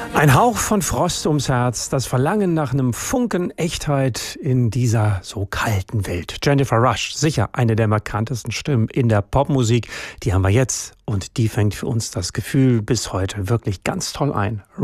Ein Hauch von Frost ums Herz, das Verlangen nach einem Funken Echtheit in dieser so kalten Welt. Jennifer Rush, sicher eine der markantesten Stimmen in der Popmusik, die haben wir jetzt und die fängt für uns das Gefühl bis heute wirklich ganz toll ein.